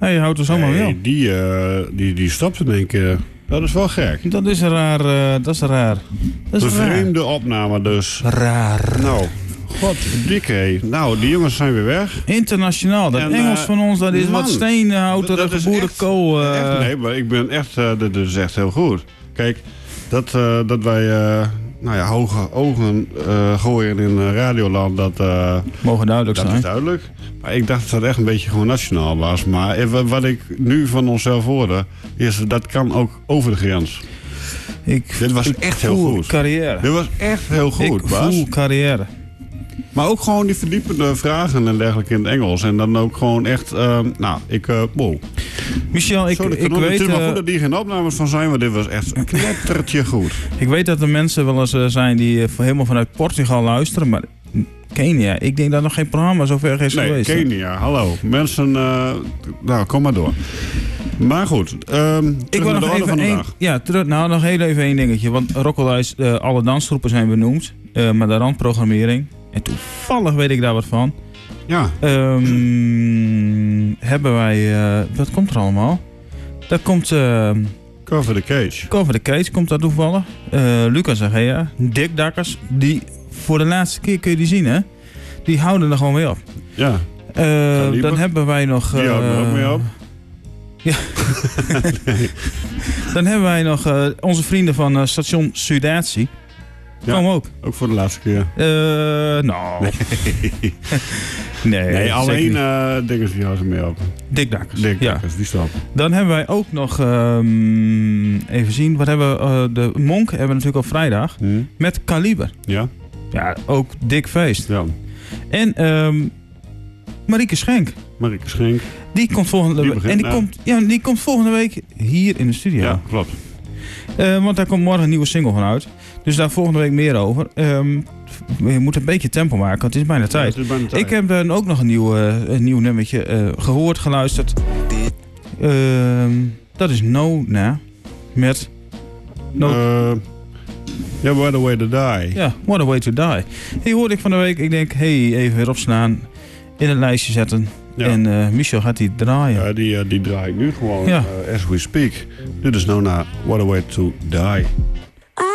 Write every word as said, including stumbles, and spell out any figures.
Hij houdt er zomaar nee, wel. Die, uh, die, die stopt in één keer. Dat is wel gek. Dat is raar. Uh, dat is raar. Dat is een raar. vreemde opname dus. Raar. Nou, goddikke. Nou, die jongens zijn weer weg. Internationaal. Dat en, Engels uh, van ons, dat is man, wat steenhouterige boerenkool. Uh... Echt, nee, maar ik ben echt... Uh, dat is echt heel goed. Kijk, dat, uh, dat wij... Uh, nou ja, hoge ogen uh, gooien in uh, Radioland, dat... Uh, Mogen duidelijk dat zijn. Dat is duidelijk. Maar ik dacht dat het echt een beetje gewoon nationaal was. Maar even, wat ik nu van onszelf hoorde, is dat kan ook over de grens. Ik, Dit was ik echt heel goed. Carrière. Dit was echt heel goed, ik Bas. voel carrière. Maar ook gewoon die verdiepende vragen en dergelijke in het Engels. En dan ook gewoon echt, uh, nou, ik, uh, wow. Michel, ik, Zo, ik, ik weet... Het is maar uh, goed dat hier geen opnames van zijn, maar dit was echt een knettertje goed. Ik weet dat er mensen wel eens uh, zijn die uh, helemaal vanuit Portugal luisteren, maar Kenia, ik denk dat nog geen programma zo ver is nee, geweest. Nee, Kenia, hallo. Mensen, uh, nou, kom maar door. Maar goed, um, ik wil nog even één, ja, terug, nou nog heel even één dingetje. Want Rokkelhuis, uh, alle dansgroepen zijn benoemd, uh, maar de randprogrammering. En toevallig weet ik daar wat van. Ja. Um, hebben wij, uh, wat komt er allemaal? Daar komt... Uh, Cover the Cage. Cover the Cage komt daar toevallig. Uh, Lucas Agea, Dick Dakkers, die voor de laatste keer kun je die zien, hè? Die houden er gewoon mee op. Ja. Uh, dan hebben wij nog... Uh, die houden er ook mee op. Ja. Nee. Dan hebben wij nog uh, onze vrienden van uh, station Sudatie. Ja, komen ook. Ook voor de laatste keer. Uh, nou. Nee. nee, nee, alleen uh, dingen die houden mee op. Dick Dakkers. Dick ja. Dakkers, die stappen. Dan hebben wij ook nog, um, even zien, wat hebben we, uh, de Monk hebben we natuurlijk op vrijdag. Hmm. Met Kaliber. Ja. Ja, ook dik feest. Ja. En um, Marieke Schenk. Marieke Schenk. Die komt volgende die week. begint, En die, nou. komt, ja, die komt volgende week hier in de studio. Ja, klopt. Uh, want daar komt morgen een nieuwe single van uit. Dus daar volgende week meer over. Um, we moeten een beetje tempo maken, want het is bijna tijd. Ja, het is bijna tijd. Ik heb dan ook nog een nieuw, uh, een nieuw nummertje uh, gehoord, geluisterd. Uh, dat is No Na. Met... No. Uh, yeah, What a Way to Die. Ja, What a Way to Die. Die hoorde ik van de week. Ik denk, hey, even weer opslaan. In een lijstje zetten. Ja. En uh, Michel gaat die draaien. Ja, die, uh, die draai ik nu gewoon ja. uh, as we speak. Dit is No Na, What a Way to Die.